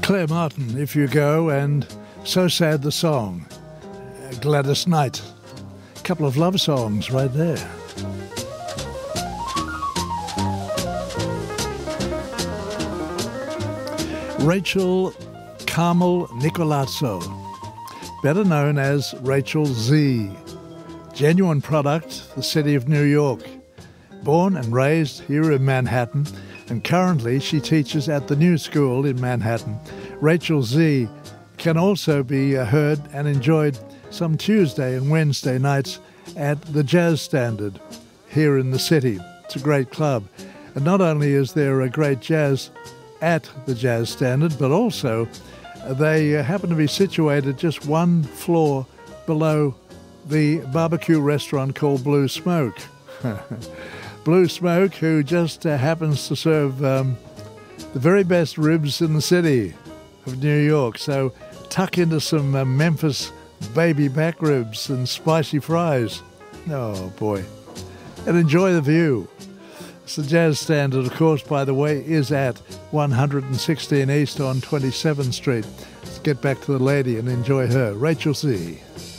Claire Martin, If You Go, and So Sad the Song. Gladys Knight. A couple of love songs right there. Rachel Carmel Nicolazzo, better known as Rachel Z. Genuine product, the city of New York. Born and raised here in Manhattan, and currently she teaches at the New School in Manhattan. Rachel Z can also be heard and enjoyed some Tuesday and Wednesday nights at the Jazz Standard here in the city. It's a great club. And not only is there a great jazz at the Jazz Standard, but also they happen to be situated just one floor below the barbecue restaurant called Blue Smoke. Blue Smoke, who just happens to serve the very best ribs in the city of New York. So tuck into some Memphis baby back ribs and spicy fries. Oh, boy. And enjoy the view. It's the Jazz Standard, of course, by the way, is at 116 East on 27th Street. Let's get back to the lady and enjoy her. Rachel Z.